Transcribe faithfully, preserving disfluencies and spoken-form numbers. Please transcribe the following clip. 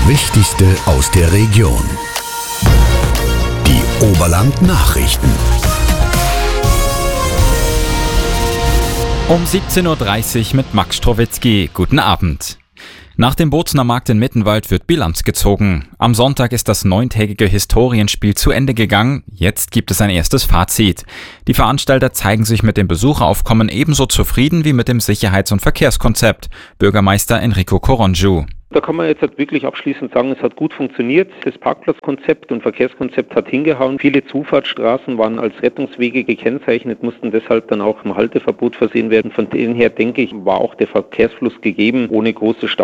Wichtigste aus der Region. Die Oberland Nachrichten. Um siebzehn Uhr dreißig mit Max Strowitzki. Guten Abend. Nach dem Bozner Markt in Mittenwald wird Bilanz gezogen. Am Sonntag ist das neuntägige Historienspiel zu Ende gegangen. Jetzt gibt es ein erstes Fazit. Die Veranstalter zeigen sich mit dem Besucheraufkommen ebenso zufrieden wie mit dem Sicherheits- und Verkehrskonzept. Bürgermeister Enrico Corongiu. Da kann man jetzt halt wirklich abschließend sagen, es hat gut funktioniert. Das Parkplatzkonzept und Verkehrskonzept hat hingehauen. Viele Zufahrtsstraßen waren als Rettungswege gekennzeichnet, mussten deshalb dann auch im Halteverbot versehen werden. Von denen her, denke ich, war auch der Verkehrsfluss gegeben, ohne große Stau.